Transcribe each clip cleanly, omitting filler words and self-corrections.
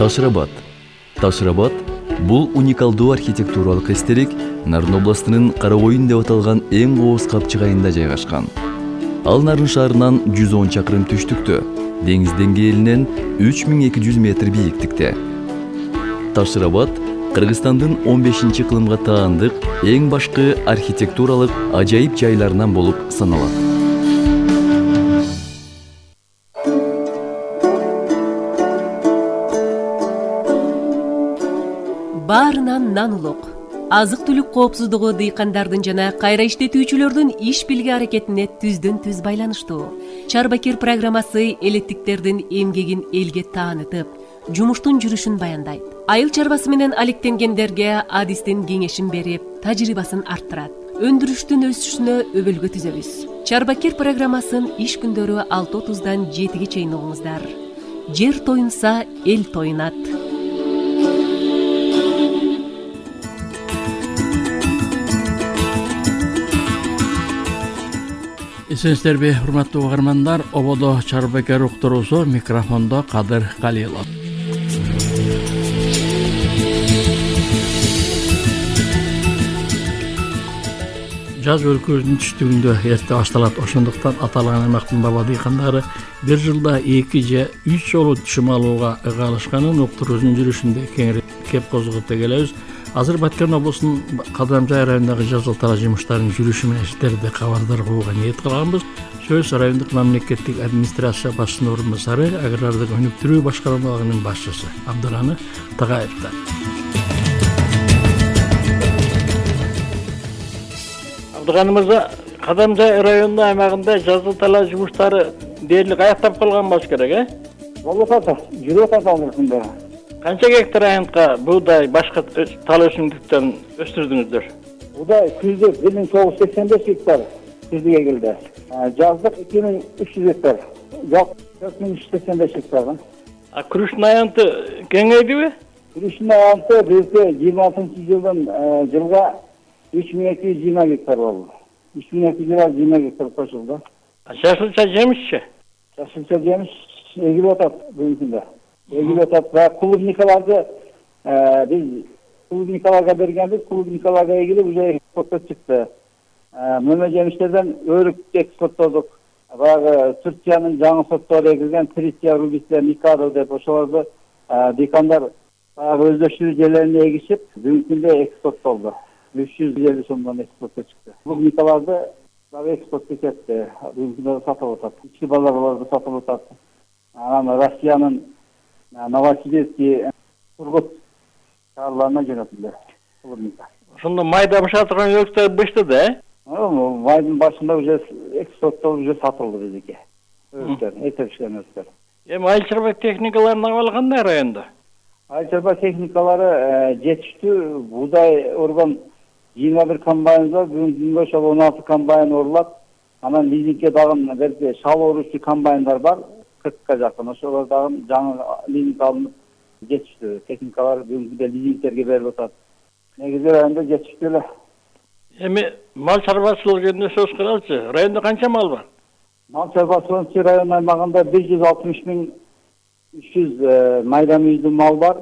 Таш-Рабат. Таш-Рабат бул уникалдуу архитектуралык эстелик Нарын областынын Каракойын деп аталган эң кооз капчык айында жайгашкан. Ал Нарын шаарынан 110 чакырым түштүктө, деңиз деңгээлинен 3200 метр бийиктикте. Таш-Рабат Кыргызстандын 15-кылымга таандык эң башкы архитектуралык ажайып жайларынан болуп саналат. Баарынан нан улук. Азык-түлүк коопсуздугу дыйкандардын жана кайра иштетүүчүлөрдүн иш билги аракетине түздөн-түз байланыштуу. Чарбакир программасы элеттиктердин эмгегин элге таанытып, жумуштун жүрүшүн баяндайт. Айыл чарбасы менен алектенгендерге адистин кеңешин берип, тажрыйбасын арттырат. Өндүрүштүн өсүшүнө өбөлгө түзөбүз. Чарбакир программасын иш күндөрү 6:30-дан 7-ге чейин угуңуздар. Жер тоюнса, эл тоюнат. Эсенсиздерби, урматтуу угармандар, ободо Чарбакир уктуруусу, микрофондо Кадыр Калилов. Жаз өлкөсүнүн түштүгүндө эрте башталат. Ошондуктан аталган аймактын баба дыйкандары бир жылда 2 же 3 жолу түшүм алууга ыга алышканын уктуруусунун жүрүшүндө кеңири кеп козгоп келебиз. Азыр Баткен облусунун Кадамжай районундагы жазылтала жумуштарынын жүрүшү менен сиздерди кабардар кылууга ниет кылганбыз. Сөз райондук мамлекеттик администрация башчысынын орун басары, агрардык өнүктүрүү башкармалыгынын башчысы Абдыраны Тагаевден. Абдыраны мырза, Кадамжай районунун аймагында жазылтала жумуштары дээрлик аяктап калган болуш керек, Болуп атат, жүрүп атат алысында. Канча гектар айымка буудай башка тал өсүмдүктөрүн өстүрдүңүздөр? Будай күздүк 1985 гектар күздүк эгилди. Жаздык 2300 гектар. Жок, 4385 гектар. Күрүштүн аянты кеңейдиби? Күрүштүн аянты бизде 26-жылдан жылга 3220 гектар болду. 3220 гектар кошулду. Жашылча жемишчи? Жашылча жемиш эгилип атат бүгүнкүндө. Эгилип атат. Клубникаларды биз клубникаларга бергенбиз. Клубникаларга эгилип уже экспортко чыкты. Мөмө жемиштерден өрүк экспорттодук. Баягы Түркиянын жаңы сорттары эгилген Трития, Рубиция, Микадо деп ошолорду дыйкандар өздөштүрүү жерлерине эгишип, бүгүнкүндө экспорт болду. 350 сомдон экспортко чыкты. Клубникаларды дагы экспортко кетти. Бүгүнкүндө сатылып атат. Ички базарларда сатылып атат. Анан Россиянын Новосибирский, Сургут шаарларына жөнөтүлдү. Ошондо майда бышаа турган өлкөлөр быштады, Майдын башында уже экспорттолуп уже сатылды биздики. Эте пишкен өлкөлөр. Эми айыл чарба техникаларынын абалы кандай райондо? Айыл чарба техникалары жетиштүү. Буудай оргон 21 комбайн бар, бүгүнкү күнгө ошол 16 комбайн орулат. Анан лизингке дагы бир шал оручу комбайндар бар. 40-ка жакын. Ошолор дагы жаңы лизинг алынып жетиштүү. Техникалар бүгүнкү лизингтерге берип атат. Негизи районда жетиштүү эле. Эми мал чарбачылыгы жөнүндө сөз кылалычы. Районда канча мал бар? Мал чарбачылыгы район аймагында 160.300 майда мүйүздүү мал бар.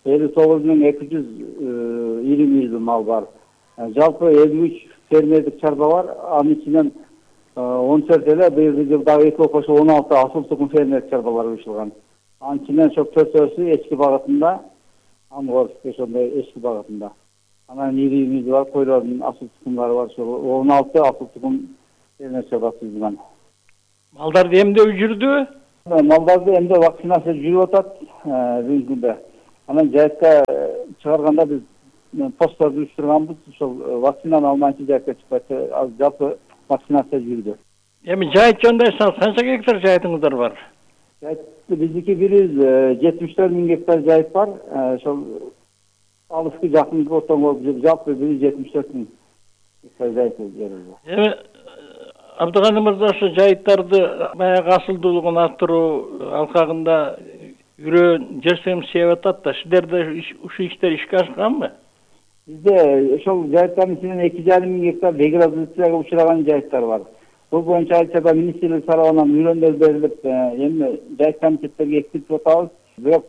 59.220 мүйүздүү мал бар. Жалпы 53 фермердик чарба бар. Анын ичинен 14 эле быйылкы жылдагы эки кошо 16 асыл тукум фермер чарбалар уюшулган. Анын ичинен ошо 4-өсү эчки багытында, амгор ошондой эчки багытында. Анан ирimiz бар, койлордун асыл тукумдары бар, ошол 16 асыл тукум фермер чарбасы уюшулган. Малдарды эмдөө жүрдүбү? Малдарды эмдөө вакцинация жүрүп атат бүгүнкүндө. Анан жайыкка чыгарганда биз посттарды уюштурганбыз, ошол вакцинаны алмайынча жайыкка чыкпайт. Жалпы вакцинация жүрдү. Эми жайыт жөндөйсөңүз канча гектар жайытыңыздар бар? Биздики 174.000 гектар жайыт бар. Ошол алыскы жакынкы отонго жалпы 174.000 гектар жайыт берилди. Эми Абдыганы мырза, ошо жайыттарды баягы асылдуулугун арттыруу алкагында үрөө жерсем себеп атат да, сиздерде ушул иштер ишке ашканбы? Бизде ошол жайыттардын ичинен 2,5 гектар деградацияга учураган жайыттар бар. Бул боюнча айыл чарба министрлик тарабынан үйрөндөр берилип, эми жайыт комитеттерге экилтип атабыз. Бирок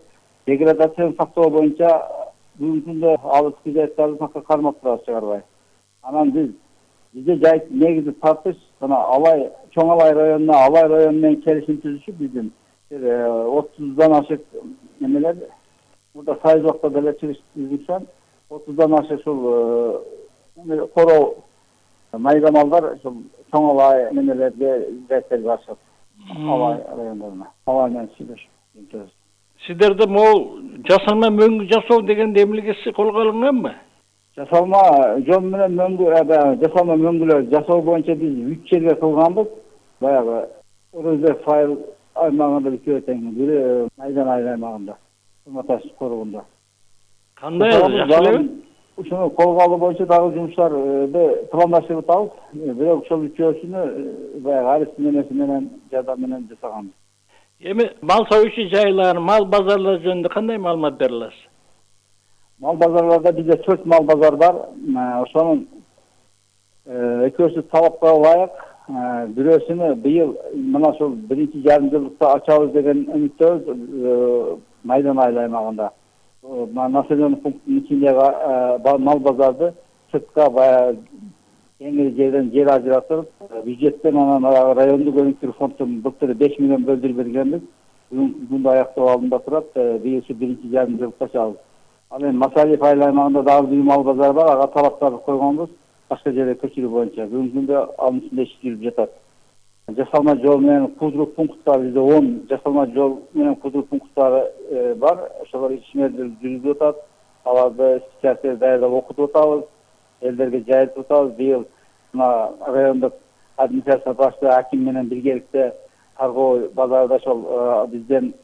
деградацияны сактоо боюнча бүгүнкү күндө алыс күзөттөрдү такка кармап турабыз чыгарбай. Анан бизде жайыт негизи тартыш жана Алай Чоң Алай районуна Алай району менен келишим түзүшүп биздин 30дан ашык немелер мурда Сайзокто деле түзүлгөн 30дан ашык ушул короо майда малдар ушул Чоң Алай немелерге жайыттарга барышат. Алай райондоруна. Алай менен сүйлөшүп. Сиздерде могу жасалма мөңгү жасоо деген эмилгеси колго алынганбы? Жасалма жол менен жасалма мөңгүлөр жасоо боюнча биз 3 жерге кылганбыз. Баягы Орозбек файл аймагында экөө тең, бири Майдан аймагында, Суматаш коругунда. Кандай жашалабы? Ушуну колго алуу боюнча дагы жумуштарды пландаштырып атабыз. Бирок ошол үчөөсүнү баягы арыз менен жардам менен жасаганбыз. Эми мал союучу жайлар, мал базарлар жөнүндө кандай маалымат бере аласыз? Мал базарларда бизде 4 мал базар бар. Ошонун экөөсү талапка ылайык. Бирөөсүнү быйыл мына ошол биринчи жарым жылдыкта ачабыз деген үмүттөбүз Майдан аймагында. Населенный пункттун ичиндеги мал базарды сыртка баягы кеңири жерден жер ажыратып, бюджеттен анан райондук өнүктүрүү фондунун былтыр 5 миллион бөлдүрүп бергенбиз. Бүгүнкү күндө аяктоо алдында турат. Быйыл биринчи жарым жылдыкта ачабыз. Ал эми Масалиев аймагында дагы бир мал базар бар, ага талаптарды койгонбуз. Башка жерге көчүрүү боюнча бүгүнкү күндө анын ичинде иш жүрүп жатат. Жасалма жол менен кудуруу пункттары бизде 10 жасалма жол менен кудуруу пункттары бар. Ошолор ишмердер жүрүп атат. Аларды сертификат даярдап окутуп атабыз. Элдерге жайылтып атабыз. Быйыл мына райондук администрация башчысы аким менен биргеликте торговый базарда ошол бизден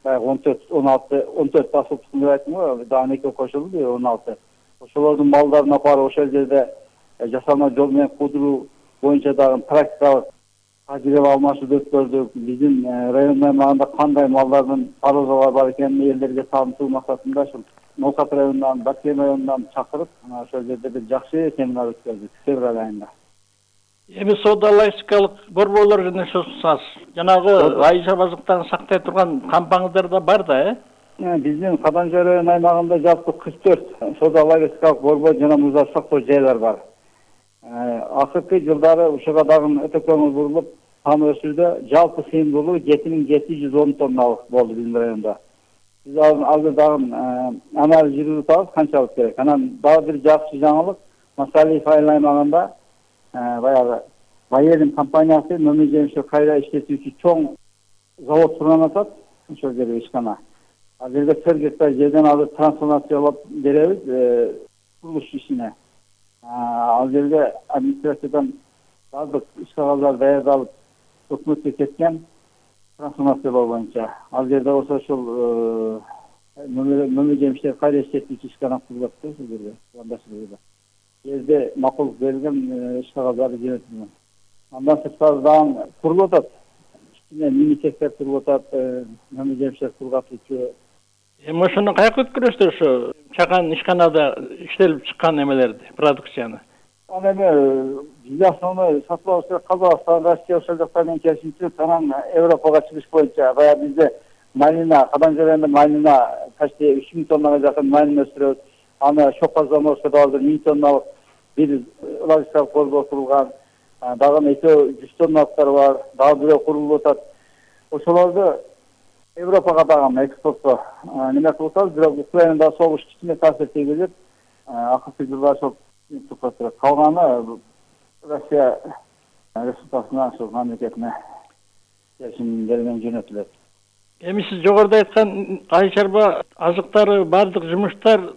14 басылыптын деп айттым го, дагы экөө кошулду 16. Ошолордун малдарын апарып ошол жерде жасалма жол менен кудуруу боюнча дагы практикалык тажрыйба алмашууну өткөрдүк. Биздин район аймагында кандай малдардын парозалар бар экенин элдерге таанытуу максатында ушул Ноокат районунан, Баткен районунан чакырып, ошол жерде бир жакшы семинар өткөрдүк февраль айында. Эми соода-логистикалык борборлор жөнүндө сөзсүз. Жанагы айша базыктарын сактай турган кампаңыздар да бар да, Биздин Каданжы район аймагында жалпы 44 соода-логистикалык борбор жана мурда сактоо жайлар бар. Акыркы жылдары ушуга дагы өтө көңүл бурулуп, сан өсүүдө жалпы сыйымдуулугу 7710 тонналык болду биздин районда. Биз азыр дагы анализ жүргүзүп атабыз, канчалык керек. Анан дагы бир жакшы жаңылык, Масалиев аймагында баягы Байерин компаниясы мөмө жемишти кайра иштетүүчү чоң завод курган атат, ошол жерде ишкана. Ал жерде 40 гектар жерден азыр трансформациялап беребиз курулуш ишине. Ал жерде администрациядан баардык иш кагаздары даярдалып өкмөткө кеткен трансформациялоо боюнча. Ал жерде болсо ушул мөмө жемиштер кайра иштетүүчү ишкана курулат да ошол жерде, пландаштырылды. Жерде макулдук берилген иш кагаздары жөнөтүлгөн. Андан сырткары дагы курулуп атат. Кичине мини сектор курулуп атат, мөмө жемиштер кургатуучу. Эми ошону каяка өткөрөсүздөр ошо чакан ишканада иштелип чыккан эмелерди, продукцияны? Ал эми бизде основной сатып Казакстан, Россия ошол жактан менен келишимчилик, анан Европага чыгыш боюнча баягы бизде малина, Каданжы районунда малина почти 3000 тоннага жакын малина өстүрөбүз. Аны Шопазамовскда дагы 1000 тонналык бир логистикалык борбор курулган. Дагы 200 тонналыктар бар, дагы бирөө курулуп атат. Ошолорду Европага дагы экспортко неме кылып атабыз, бирок Украинада согуш кичине таасир тийгизип, акыркы жылда ошол калганы Россия республикасына, ошол мамлекетине келишимдер менен жөнөтүлөт. Эми сиз жогоруда айткан ай чарба азыктары баардык жумуштар